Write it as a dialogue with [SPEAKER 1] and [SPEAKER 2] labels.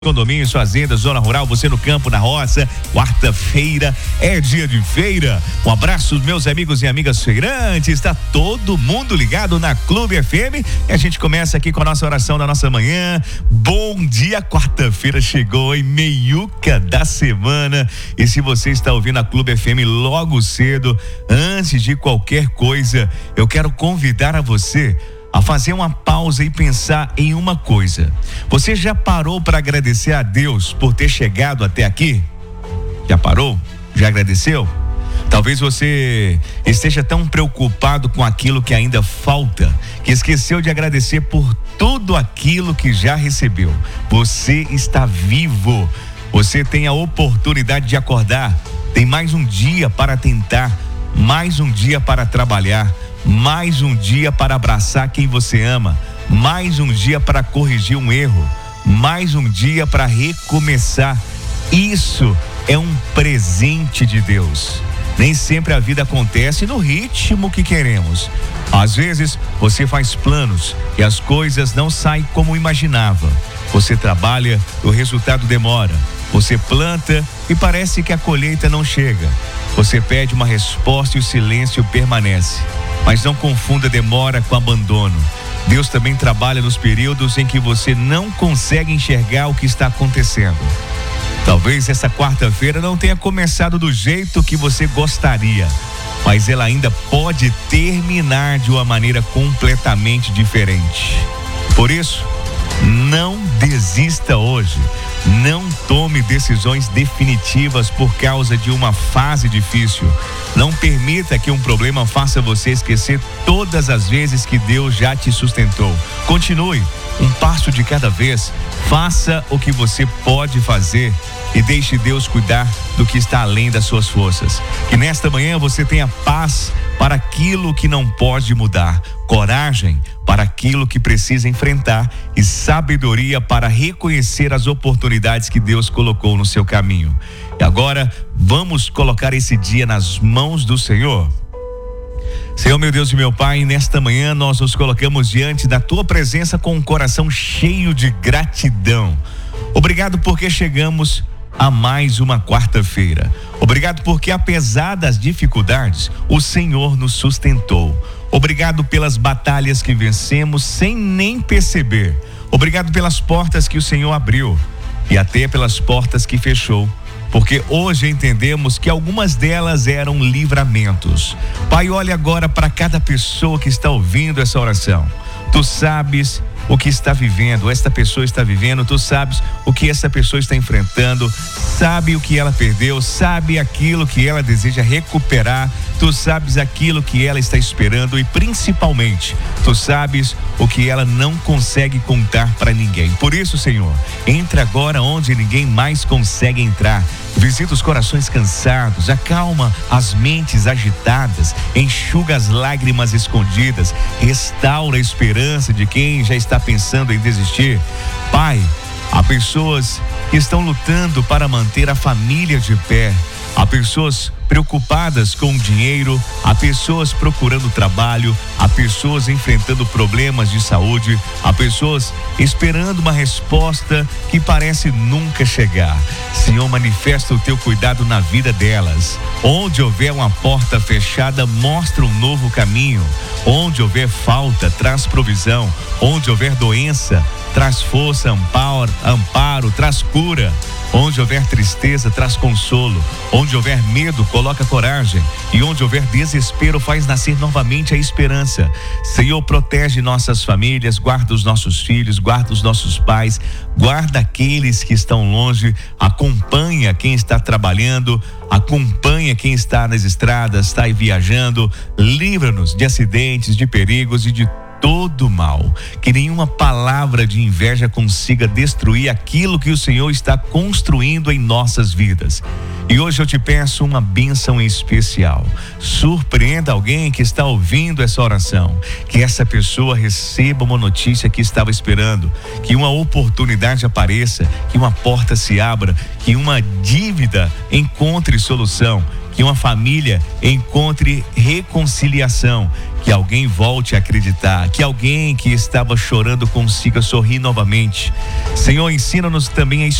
[SPEAKER 1] Condomínios, fazendas, zona rural, você no campo, na roça. Quarta-feira é dia de feira. Um abraço, meus amigos e amigas feirantes. Está todo mundo ligado na Clube FM e a gente começa aqui com a nossa oração da nossa manhã. Bom dia, quarta-feira chegou, em meiuca da semana. E se você está ouvindo a Clube FM logo cedo, antes de qualquer coisa, eu quero convidar a você a fazer uma pausa e pensar em uma coisa. Você já parou para agradecer a Deus por ter chegado até aqui? Já parou? Já agradeceu? Talvez você esteja tão preocupado com aquilo que ainda falta, que esqueceu de agradecer por tudo aquilo que já recebeu. Você está vivo. Você tem a oportunidade de acordar. Tem mais um dia para tentar, mais um dia para trabalhar, mais um dia para abraçar quem você ama, mais um dia para corrigir um erro, mais um dia para recomeçar. Isso é um presente de Deus. Nem sempre a vida acontece no ritmo que queremos. Às vezes você faz planos e as coisas não saem como imaginava. Você trabalha e o resultado demora. Você planta e parece que a colheita não chega. Você pede uma resposta e o silêncio permanece. Mas não confunda demora com abandono. Deus também trabalha nos períodos em que você não consegue enxergar o que está acontecendo. Talvez essa quarta-feira não tenha começado do jeito que você gostaria, mas ela ainda pode terminar de uma maneira completamente diferente. Por isso, não desista hoje. Não tome decisões definitivas por causa de uma fase difícil. Não permita que um problema faça você esquecer todas as vezes que Deus já te sustentou. Continue, um passo de cada vez. Faça o que você pode fazer e deixe Deus cuidar do que está além das suas forças. Que nesta manhã você tenha paz para aquilo que não pode mudar, coragem para aquilo que precisa enfrentar e sabedoria para reconhecer as oportunidades que Deus colocou no seu caminho. E agora vamos colocar esse dia nas mãos do Senhor. Senhor, meu Deus e meu Pai, nesta manhã nós nos colocamos diante da Tua presença com um coração cheio de gratidão. Obrigado porque chegamos a mais uma quarta-feira. Obrigado porque, apesar das dificuldades, o Senhor nos sustentou. Obrigado pelas batalhas que vencemos sem nem perceber. Obrigado pelas portas que o Senhor abriu e até pelas portas que fechou, porque hoje entendemos que algumas delas eram livramentos. Pai, olha agora para cada pessoa que está ouvindo essa oração. Tu sabes o que está vivendo, esta pessoa está vivendo, tu sabes o que essa pessoa está enfrentando, sabe o que ela perdeu, sabe aquilo que ela deseja recuperar, tu sabes aquilo que ela está esperando e principalmente, tu sabes o que ela não consegue contar para ninguém. Por isso, Senhor, entra agora onde ninguém mais consegue entrar. Visita os corações cansados, acalma as mentes agitadas, enxuga as lágrimas escondidas, restaura a esperança de quem já está pensando em desistir. Pai, há pessoas que estão lutando para manter a família de pé. Há pessoas preocupadas com o dinheiro, há pessoas procurando trabalho, há pessoas enfrentando problemas de saúde, há pessoas esperando uma resposta que parece nunca chegar. Senhor, manifesta o teu cuidado na vida delas. Onde houver uma porta fechada, mostra um novo caminho. Onde houver falta, traz provisão. Onde houver doença, traz força, amparo, traz cura. Onde houver tristeza, traz consolo. Onde houver medo, coloca coragem. E onde houver desespero, faz nascer novamente a esperança. Senhor, protege nossas famílias, guarda os nossos filhos, guarda os nossos pais, guarda aqueles que estão longe, acompanha quem está trabalhando, acompanha quem está nas estradas, está aí viajando, livra-nos de acidentes, de perigos e de todo mal. Que nenhuma palavra de inveja consiga destruir aquilo que o Senhor está construindo em nossas vidas. E hoje eu te peço uma bênção especial. Surpreenda alguém que está ouvindo essa oração. Que essa pessoa receba uma notícia que estava esperando. Que uma oportunidade apareça. Que uma porta se abra. Que uma dívida encontre solução. que uma família encontre reconciliação, que alguém volte a acreditar, que alguém que estava chorando consiga sorrir novamente. Senhor, ensina-nos também a